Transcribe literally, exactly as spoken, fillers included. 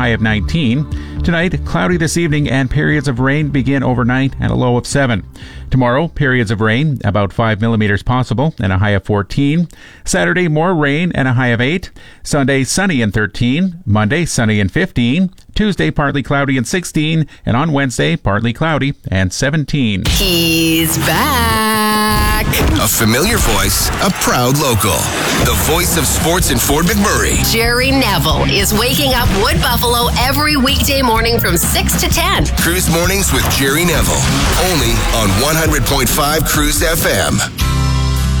high of nineteen. Tonight, cloudy this evening and periods of rain begin overnight and a low of seven. Tomorrow, periods of rain, about five millimeters possible and a high of fourteen. Saturday, more rain and a high of eight. Sunday, sunny and thirteen. Monday, sunny and fifteen. Tuesday, partly cloudy and sixteen. And on Wednesday, partly cloudy and seventeen. He's back. A familiar voice, a proud local. The voice of sports in Fort McMurray. Jerry Neville is waking up Wood Buffalo every weekday morning from six to ten. Cruise Mornings with Jerry Neville. Only on one hundred point five Cruise F M.